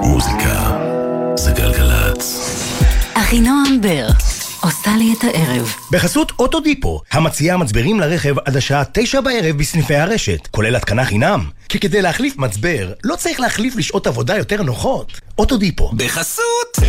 מוזיקה זה גלגלץ. אחינועם בר עושה לי את הערב. בחסות אוטודיפו, המציעה מצברים לרכב עד השעה 9 בערב בסניפי הרשת, כולל התקנה חינם. כי כדי להחליף מצבר, לא צריך להחליף לשעות עבודה יותר נוחות. אוטודיפו. בחסות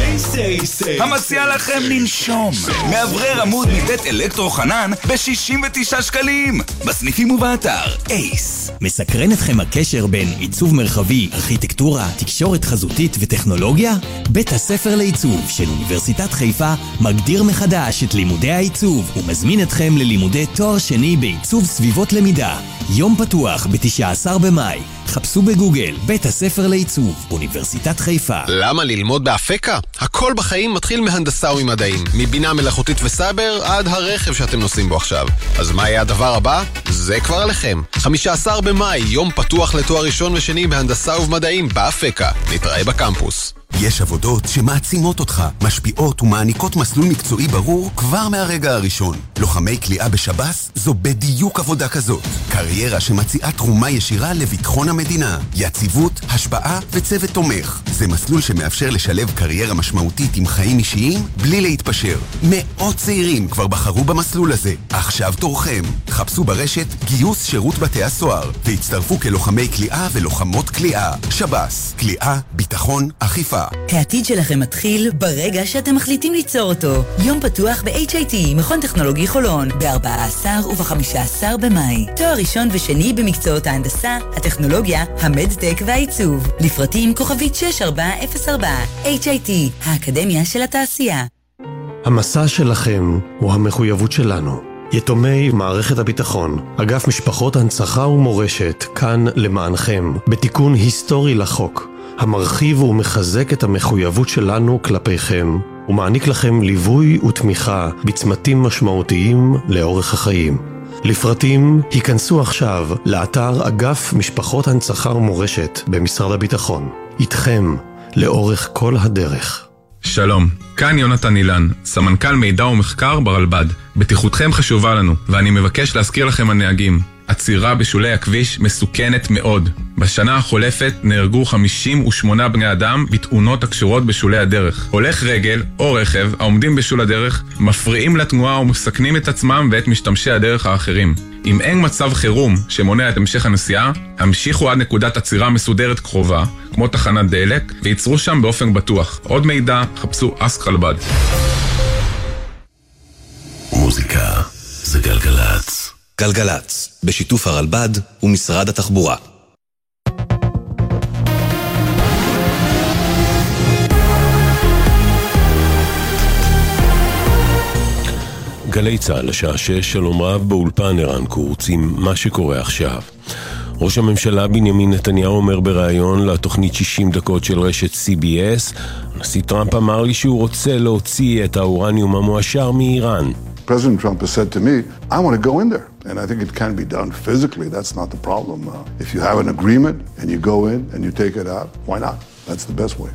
המציע לכם לנשום מאוורר עמוד מבית אלקטרו חנן ב-69 שקלים בסניפים ובאתר אייס. מסקרן אתכם הקשר בין עיצוב מרחבי, ארכיטקטורה, תקשורת חזותית וטכנולוגיה? בית הספר לעיצוב של אוניברסיטת חיפה מגדיר מחדש את לימודי העיצוב ומזמין אתכם ללימודי תואר שני בעיצוב סביבות למידה. יום פתוח ב-19 במאי. חפשו בגוגל בית הספר לעיצוב אוניברסיטת חיפה. למה ללמוד באפקה? הכל בחיים מתחיל מהנדסה ומדעים, מבינה מלאכותית וסייבר עד הרכב שאתם נוסעים בו עכשיו. אז מה יהיה הדבר הבא? זה כבר עליכם. 15 במאי, יום פתוח לתואר ראשון ושני בהנדסה ובמדעים באפקה. נתראה בקמפוס. יש עבודות שמעצימות אותך, משפיעות ומעניקות מסלול מקצועי ברור כבר מהרגע הראשון. לוחמי כליאה בשב"ס זו בדיוק עבודה כזאת. קריירה שמציעה תרומה ישירה לביטחון המדינה, יציבות, השפעה וצוות תומך. זה מסלול שמאפשר לשלב קריירה משמעותית עם חיים אישיים בלי להתפשר. מאות צעירים כבר בחרו במסלול הזה. עכשיו תורכם. חפשו ברשת גיוס שירות בתי הסוהר והצטרפו כלוחמי כליאה ולוחמות כליאה. שב"ס, כליאה, ביטחון, אכיפה. העתיד שלכם מתחיל ברגע שאתם מחליטים ליצור אותו. יום פתוח ב-HIT, מכון טכנולוגי חולון, ב-14 וב-15 במאי. תואר ראשון ושני במקצועות ההנדסה, הטכנולוגיה, המדטק והעיצוב. לפרטים כוכבית 6404. HIT, האקדמיה של התעשייה. המסע שלכם הוא המחויבות שלנו. יתומי מערכת הביטחון, אגף משפחות הנצחה ומורשת, כאן למענכם, בתיקון היסטורי לחוק. המרחיב ומחזק את המחויבות שלנו כלפיכם, ומעניק לכם ליווי ותמיכה בצמתים משמעותיים לאורך החיים. לפרטים, היכנסו עכשיו לאתר אגף משפחות הנצחה ומורשת במשרד הביטחון. איתכם, לאורך כל הדרך. שלום, כאן יונתן אילן, סמנכ"ל מידע ומחקר ברלב"ד. בטיחותכם חשובה לנו, ואני מבקש להזכיר לכם הנהגים. עצירה בשולי הכביש מסוכנת מאוד. בשנה החולפת נהרגו 58 בני אדם בתאונות הקשורות בשולי הדרך. הולך רגל או רכב העומדים בשול הדרך מפריעים לתנועה ומסכנים את עצמם ואת משתמשי הדרך האחרים. אם אין מצב חירום שמונע את המשך הנסיעה, המשיכו עד נקודת עצירה מסודרת קרובה, כמו תחנת דלק, ויצרו שם באופן בטוח. עוד מידע, חפשו אסק רלב"ד. מוזיקה זה גלגלץ. גלגלץ, בשיתוף הרלב"ד ומשרד התחבורה. גלי צהל, השעה 6, שלום רב באולפן ערן קורץ עם מה שקורה עכשיו. ראש הממשלה בנימין נתניהו אומר בראיון לתוכנית 60 דקות של רשת CBS, הנשיא טראמפ אמר לי שהוא רוצה להוציא את האורניום המועשר מאיראן. President Trump has said to me, I want to go in there. And I think it can be done physically. That's not the problem. If you have an agreement and you go in and you take it out, why not? That's the best way.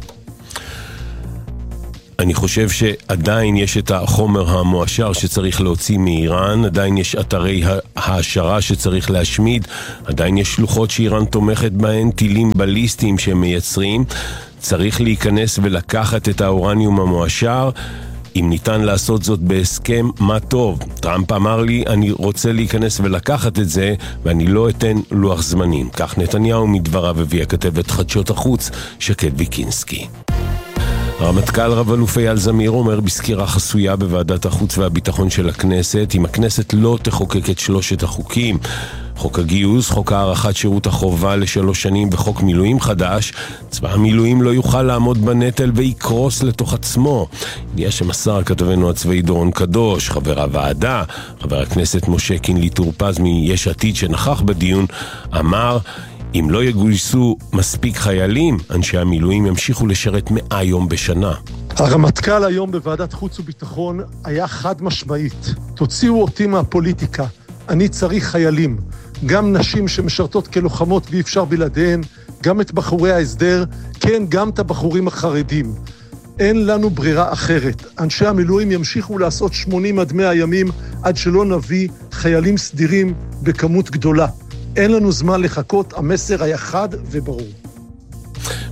אני חושב שעדיין יש את החומר המועשר שצריך להוציא מאיראן, עדיין יש אתרי העשרה שצריך להשמיד, עדיין יש שלוחות שאיראן תומכת בהן, טילים בליסטיים שהם מייצרים, צריך להיכנס ולקחת את האורניום המועשר, אם ניתן לעשות זאת בהסכם, מה טוב. טראמפ אמר לי, אני רוצה להיכנס ולקחת את זה, ואני לא אתן לוח זמנים. כך נתניהו מדבריו הביא הכתבת חדשות החוץ, שקד ויקינסקי. הרמטכ"ל רב-אלוף אייל זמיר אומר בסקירה חסויה בוועדת החוץ והביטחון של הכנסת, אם הכנסת לא תחוקק את 3 החוקים, חוק הגיוס, חוק הערכת שירות החובה ל3 שנים וחוק מילואים חדש, צבא המילואים לא יוכל לעמוד בנטל ויקרוס לתוך עצמו. ידיעה שמסר כתבנו הצבאי דורון קדוש, חבר הוועדה, חבר הכנסת משה קינלי טור פז מיש עתיד שנכח בדיון, אמר, אם לא יגויסו מספיק חיילים, אנשי המילואים ימשיכו לשרת 100 יום בשנה. הרמטכ"ל היום בוועדת חוץ וביטחון היה חד משמעית. תוציאו אותי מהפוליטיקה, אני צריך חיילים. גם נשים שמשרתות כלוחמות ואי אפשר בלעדיהן, גם את בחורי ההסדר, כן, גם את הבחורים החרדים. אין לנו ברירה אחרת. אנשי המילואים ימשיכו לעשות 80 עד 100 ימים, עד שלא נביא חיילים סדירים בכמות גדולה. אין לנו זמן לחכות, המסר היה חד וברור.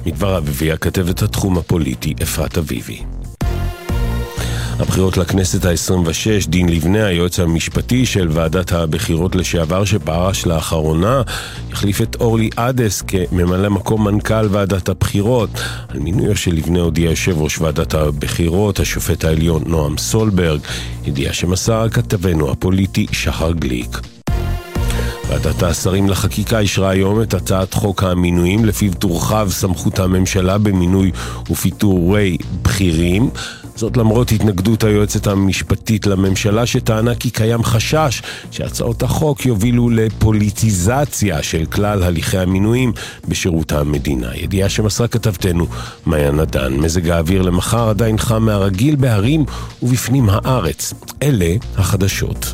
מדבריו הביאה כתבת התחום הפוליטי אפרת אביבי. הבחירות לכנסת ה-26, דין לבנה, היועץ המשפטי של ועדת הבחירות לשעבר שפרש לאחרונה, יחליף את אורלי עדס כממלא מקום מנכ"ל ועדת הבחירות. על מינויו של לבנה הודיע יושב ראש ועדת הבחירות, השופט העליון נועם סולברג, ידיעה שמסר כתבנו הפוליטי שחר גליק. ועדת השרים לחקיקה אישרה היום את הצעת חוק המינויים, לפיו תורחב סמכות הממשלה במינוי ופיטורי בכירים. זאת למרות התנגדות היועצת המשפטית לממשלה שטענה כי קיים חשש שהצעות החוק יובילו לפוליטיזציה של כלל הליכי המינויים בשירות המדינה. ידיעה שמסרה כתבתנו מאיה נדן. מזג האוויר למחר עדיין חם מהרגיל בהרים ובפנים הארץ. אלה החדשות.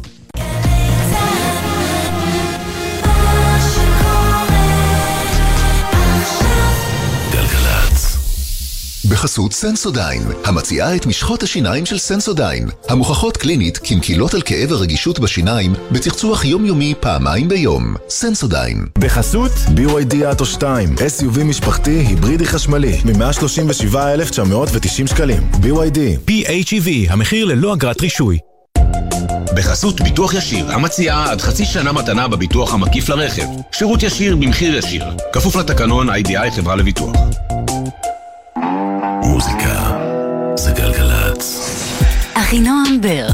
בחסות סנסודיין, המציעה את משחות השיניים של סנסודיין, המוכחות קלינית כמקילות על כאב הרגישות בשיניים, בצחצוח יומיומי פעמיים ביום. סנסודיין. בחסות BYD אוטו 2, SUV משפחתי היברידי חשמלי, מ-137,990 שקלים. BYD. PHEV, המחיר ללא אגרת רישוי. בחסות ביטוח ישיר, המציעה עד חצי שנה מתנה בביטוח המקיף לרכב. שירות ישיר במחיר ישיר. כפוף לתקנון IDI חברה לביטוח. מוזיקה זה גלגלצ. אחינועם בר